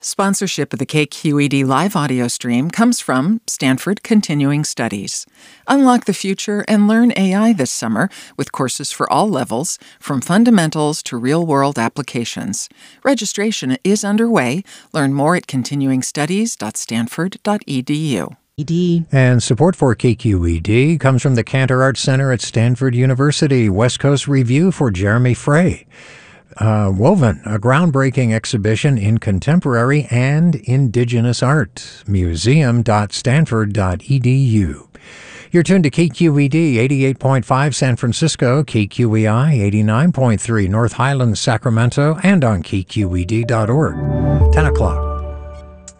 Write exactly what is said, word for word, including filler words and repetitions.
Sponsorship of the K Q E D live audio stream comes from Stanford Continuing Studies. Unlock the future and learn A I this summer with courses for all levels, from fundamentals to real-world applications. Registration is underway. Learn more at continuing studies dot stanford dot e d u. And support for K Q E D comes from the Cantor Arts Center at Stanford University. West Coast Review for Jeremy Frey. Uh, Woven, a groundbreaking exhibition in contemporary and indigenous art. museum dot stanford dot e d u. You're tuned to K Q E D eighty-eight point five San Francisco, K Q E I eighty-nine point three North Highlands, Sacramento, and on K Q E D dot org. ten o'clock.